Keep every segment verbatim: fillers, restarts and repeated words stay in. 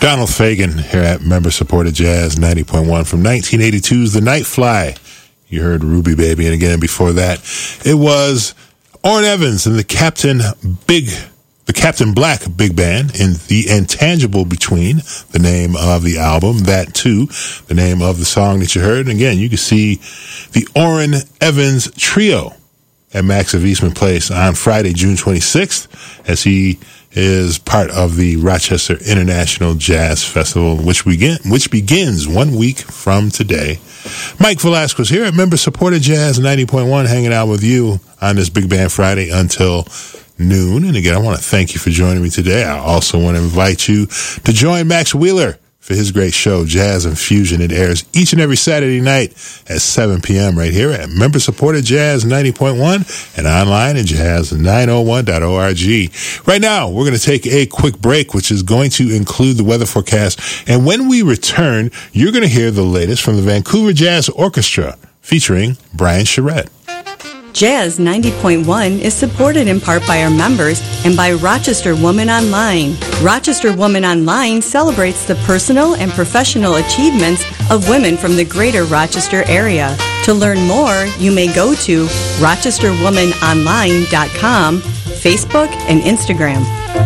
Donald Fagen here at member-supported Jazz ninety point one from nineteen eighty-two's The Night Fly. You heard Ruby Baby, and again before that, it was Orrin Evans and the Captain Big, the Captain Black Big Band in The Intangible Between, the name of the album. That too, the name of the song that you heard. And again, you can see the Orrin Evans Trio at Max of Eastman Place on Friday, June twenty-sixth, as he is part of the Rochester International Jazz Festival, which begin which begins one week from today. Mike Velasquez here at member-supported Jazz ninety point one, hanging out with you on this Big Band Friday until noon. And again, I want to thank you for joining me today. I also want to invite you to join Max Wheeler for his great show, Jazz and Fusion. It airs each and every Saturday night at seven p.m. right here at member-supported Jazz ninety point one and online at jazz nine oh one dot org. Right now, we're going to take a quick break, which is going to include the weather forecast. And when we return, you're going to hear the latest from the Vancouver Jazz Orchestra featuring Brian Charette. Jazz ninety point one is supported in part by our members and by Rochester Woman Online. Rochester Woman Online celebrates the personal and professional achievements of women from the greater Rochester area. To learn more, you may go to rochester woman online dot com, Facebook, and Instagram.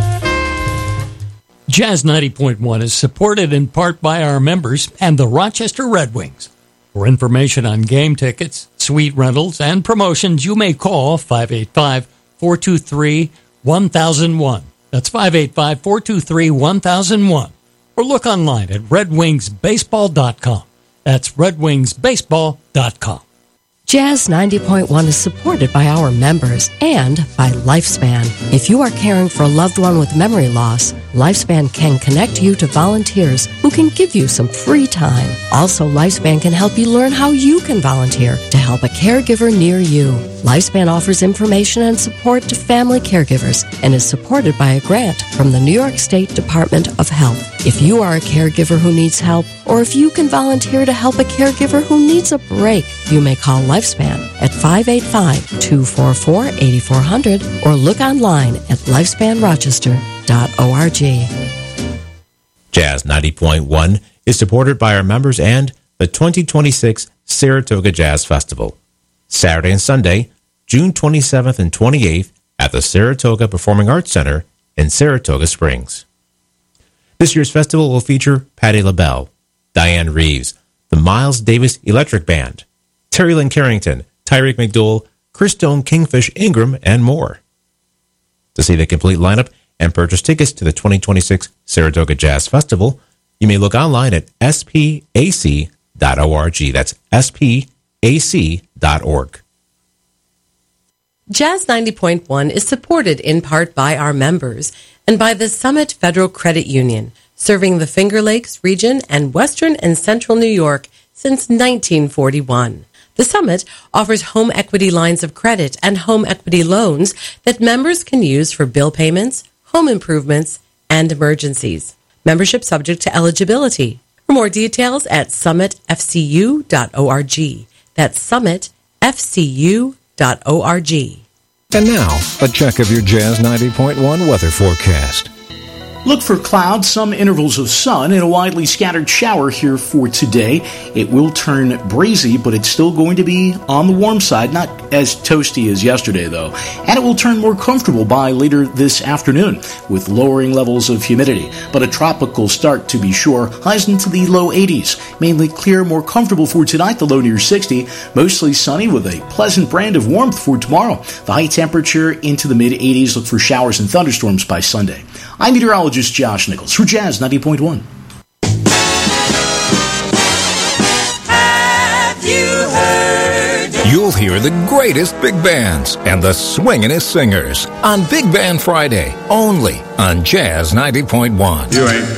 Jazz ninety point one is supported in part by our members and the Rochester Red Wings. For information on game tickets, suite rentals, and promotions, you may call five eight five, four two three, one thousand one. That's five eight five, four two three, one thousand one. Or look online at red wings baseball dot com. That's red wings baseball dot com. Jazz ninety point one is supported by our members and by Lifespan. If you are caring for a loved one with memory loss, Lifespan can connect you to volunteers who can give you some free time. Also, Lifespan can help you learn how you can volunteer to help a caregiver near you. Lifespan offers information and support to family caregivers and is supported by a grant from the New York State Department of Health. If you are a caregiver who needs help, or if you can volunteer to help a caregiver who needs a break, you may call Lifespan at five eight five, two four four, eight four zero zero or look online at lifespan rochester dot org. Jazz ninety point one is supported by our members and the twenty twenty-six Saratoga Jazz Festival. Saturday and Sunday, June twenty-seventh and twenty-eighth at the Saratoga Performing Arts Center in Saratoga Springs. This year's festival will feature Patti LaBelle, Diane Reeves, the Miles Davis Electric Band, Terry Lynn Carrington, Tyreek McDowell, Christone Kingfish Ingram, and more. To see the complete lineup and purchase tickets to the twenty twenty-six Saratoga Jazz Festival, you may look online at s p a c dot org. That's s p a c dot org. Jazz ninety point one is supported in part by our members and by the Summit Federal Credit Union, serving the Finger Lakes region and western and central New York since nineteen forty-one. The Summit offers home equity lines of credit and home equity loans that members can use for bill payments, home improvements, and emergencies. Membership subject to eligibility. For more details at summit f c u dot org. That's summit f c u dot org. And now, a check of your Jazz ninety point one weather forecast. Look for clouds, some intervals of sun, and a widely scattered shower here for today. It will turn breezy, but it's still going to be on the warm side, not as toasty as yesterday, though. And it will turn more comfortable by later this afternoon, with lowering levels of humidity. But a tropical start, to be sure, highs into the low eighties. Mainly clear, more comfortable for tonight, the low near sixty. Mostly sunny with a pleasant brand of warmth for tomorrow. The high temperature into the mid-eighties. Look for showers and thunderstorms by Sunday. I'm meteorologist Josh Nichols for Jazz ninety point one. Have you heard? You'll hear the greatest big bands and the swingin'est singers on Big Band Friday, only on Jazz ninety point one. You ain't